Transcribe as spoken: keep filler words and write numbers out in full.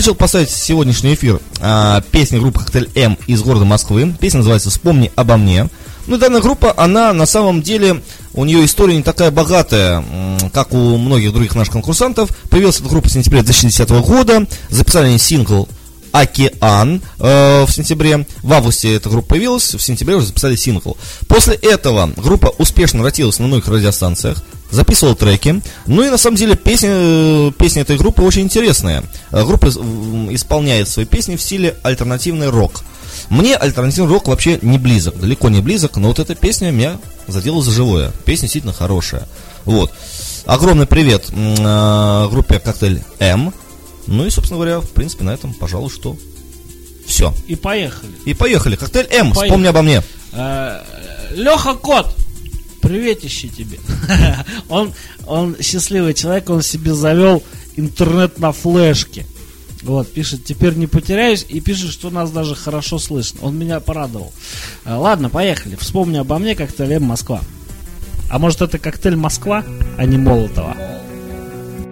хотел поставить в сегодняшний эфир а, песню группы «Коктейль М» из города Москвы. Песня называется «Вспомни обо мне». Ну, данная группа, она на самом деле, у нее история не такая богатая, как у многих других наших конкурсантов. Появилась эта группа в сентябре две тысячи десятого года. Записали они сингл «Океан» э, в сентябре. В августе эта группа появилась, в сентябре уже записали сингл. После этого группа успешно ротировалась на многих радиостанциях, записывала треки. Ну и на самом деле песня, песня этой группы очень интересная. Группа исполняет свои песни в стиле альтернативный рок. Мне альтернативный рок вообще не близок, далеко не близок, но вот эта песня меня задела за живое. Песня действительно хорошая. Вот. Огромный привет э, группе «Коктейль М». Ну и, собственно говоря, в принципе, на этом, пожалуй, что все. И поехали. И поехали. «Коктейль М», Поехали. Вспомни обо мне. Леха Кот, приветище тебе. он, он счастливый человек, он себе завел интернет на флешке. Вот, пишет, теперь не потеряюсь, и пишет, что нас даже хорошо слышно. Он меня порадовал. А, ладно, поехали. Вспомни обо мне, «Коктейль М», Москва. А может, это «Коктейль Москва», а не Молотова?